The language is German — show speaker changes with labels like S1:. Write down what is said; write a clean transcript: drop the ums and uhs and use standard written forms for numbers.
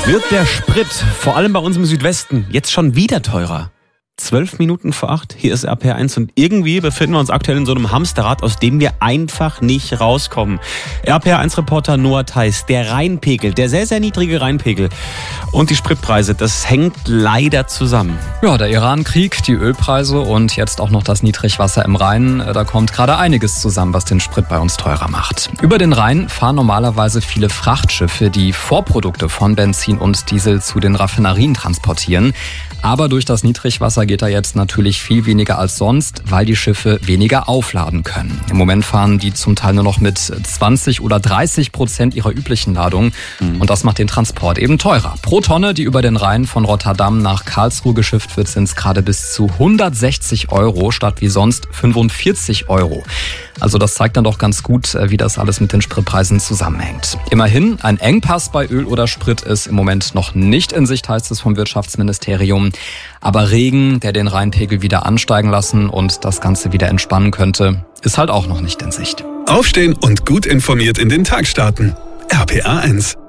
S1: Wird der Sprit, vor allem bei uns im Südwesten, jetzt schon wieder teurer? 12 Minuten vor 8, hier ist RPR1 und irgendwie befinden wir uns aktuell in so einem Hamsterrad, aus dem wir einfach nicht rauskommen. RPR1-Reporter Noah Theis, der Rheinpegel, der sehr, sehr niedrige Rheinpegel und die Spritpreise, das hängt leider zusammen.
S2: Ja, der Iran-Krieg, die Ölpreise und jetzt auch noch das Niedrigwasser im Rhein, da kommt gerade einiges zusammen, was den Sprit bei uns teurer macht. Über den Rhein fahren normalerweise viele Frachtschiffe, die Vorprodukte von Benzin und Diesel zu den Raffinerien transportieren. Aber durch das Niedrigwasser geht da jetzt natürlich viel weniger als sonst, weil die Schiffe weniger aufladen können. Im Moment fahren die zum Teil nur noch mit 20 oder 30% ihrer üblichen Ladung. Und das macht den Transport eben teurer. Pro Tonne, die über den Rhein von Rotterdam nach Karlsruhe geschifft wird, sind es gerade bis zu 160 € statt wie sonst 45 €. Also das zeigt dann doch ganz gut, wie das alles mit den Spritpreisen zusammenhängt. Immerhin, ein Engpass bei Öl oder Sprit ist im Moment noch nicht in Sicht, heißt es vom Wirtschaftsministerium. Aber Regen, der den Rheinpegel wieder ansteigen lassen und das Ganze wieder entspannen könnte, ist halt auch noch nicht in Sicht.
S3: Aufstehen und gut informiert in den Tag starten. RPR1.